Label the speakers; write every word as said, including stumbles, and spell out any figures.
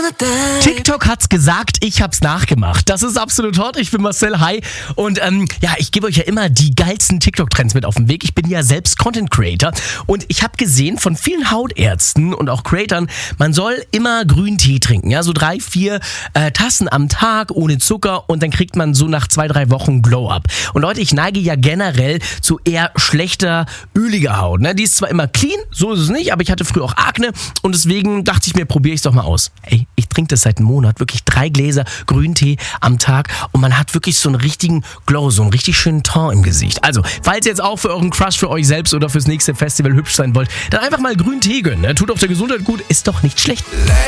Speaker 1: TikTok hat's gesagt, ich hab's nachgemacht. Das ist absolut hot. Ich bin Marcel, hi. Und ähm, ja, ich gebe euch ja immer die geilsten TikTok-Trends mit auf den Weg. Ich bin ja selbst Content-Creator und ich habe gesehen von vielen Hautärzten und auch Creatern, man soll immer grünen Tee trinken. Ja, so drei, vier äh, Tassen am Tag ohne Zucker und dann kriegt man so nach zwei, drei Wochen Glow-Up. Und Leute, ich neige ja generell zu eher schlechter, öliger Haut. Ne? Die ist zwar immer clean, so ist es nicht, aber ich hatte früher auch Akne und deswegen dachte ich mir, probiere ich es doch mal aus. Ey, ich trinke das seit einem Monat, wirklich drei Gläser Grüntee am Tag und man hat wirklich so einen richtigen Glow, so einen richtig schönen Ton im Gesicht. Also, falls ihr jetzt auch für euren Crush, für euch selbst oder fürs nächste Festival hübsch sein wollt, dann einfach mal Grüntee gönnen. Ne? Tut auch der Gesundheit gut, ist doch nicht schlecht.